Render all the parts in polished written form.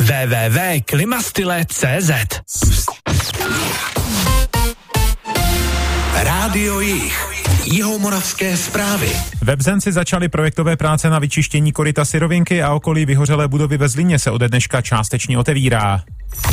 www.klimastyle.cz. Rádio Jih. Jihomoravské zprávy. Ve Bzenci začaly projektové práce na vyčištění koryta Syrovinky a okolí vyhořelé budovy ve Zlíně se ode dneška částečně otevírá.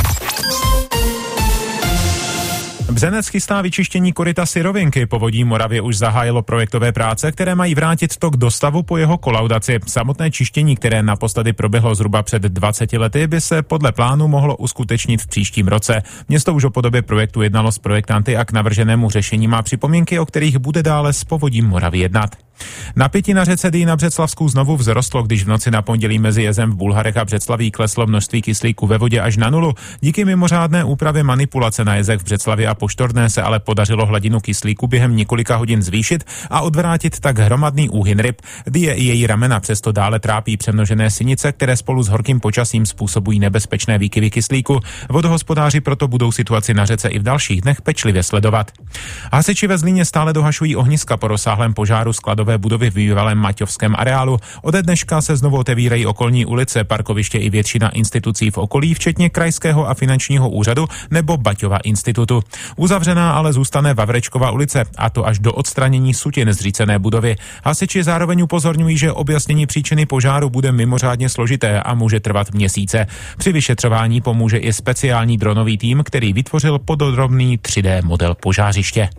Bzenec chystá vyčištění koryta Syrovinky. Povodí Moravě už zahájilo projektové práce, které mají vrátit tok do stavu po jeho kolaudaci. Samotné čištění, které naposledy proběhlo zhruba před 20 lety, by se podle plánu mohlo uskutečnit v příštím roce. Město už o podobě projektu jednalo s projektanty a k navrženému řešení má připomínky, o kterých bude dále s Povodím Moravy jednat. Napětí na řece Dyji na Břeclavsku znovu vzrostlo, když v noci na pondělí mezi jezem v Bulharech a Břeclaví kleslo množství kyslíku ve vodě až na nulu. Díky mimořádné úpravě manipulace na jezech v Břeclavi a Poštorné se ale podařilo hladinu kyslíku během několika hodin zvýšit a odvrátit tak hromadný úhyn ryb. Dyje i její ramena přesto dále trápí přemnožené sinice, které spolu s horkým počasím způsobují nebezpečné výkyvy kyslíku. Vodohospodáři proto budou situaci na řece i v dalších dnech pečlivě sledovat. Hasiči ve Zlíně stále dohašují ohniska po rozsáhlém požáru skladové budovy v bývalém Maťovském areálu. Ode dneška se znovu otevírají okolní ulice, parkoviště i většina institucí v okolí, včetně Krajského a finančního úřadu nebo Baťova institutu. Uzavřená ale zůstane Vavrečkova ulice, a to až do odstranění sutin zřícené budovy. Hasiči zároveň upozorňují, že objasnění příčiny požáru bude mimořádně složité a může trvat měsíce. Při vyšetřování pomůže i speciální dronový tým, který vytvořil podrobný 3D model požářiště.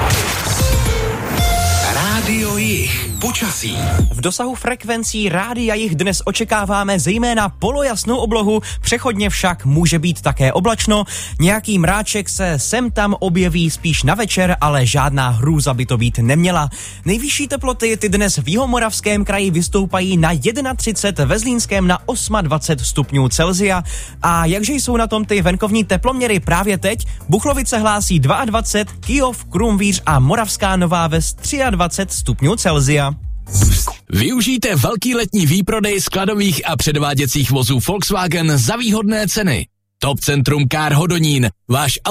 Rádio Jih. Počasí. V dosahu frekvencí Rádia Jih dnes očekáváme zejména polojasnou oblohu, přechodně však může být také oblačno. Nějaký mráček se sem tam objeví spíš na večer, ale žádná hrůza by to být neměla. Nejvyšší teploty ty dnes v Jihomoravském kraji vystoupají na 31, ve Zlínském na 28 stupňů Celsia. A jakže jsou na tom ty venkovní teploměry právě teď? Buchlovice hlásí 22, Kyjov, Krumvíř a Moravská Nová Ves 23 stupňů Celsia. Využijte velký letní výprodej skladových a předváděcích vozů Volkswagen za výhodné ceny. Top Centrum Car Hodonín, váš